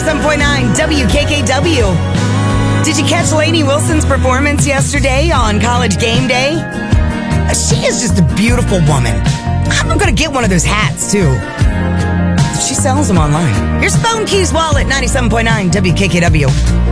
97.9 WKKW. Did you catch Lainey Wilson's performance yesterday on College Game Day? She is just a beautiful woman. I'm going to get one of those hats, too. She sells them online. Here's Phone Keys Wallet, 97.9 WKKW.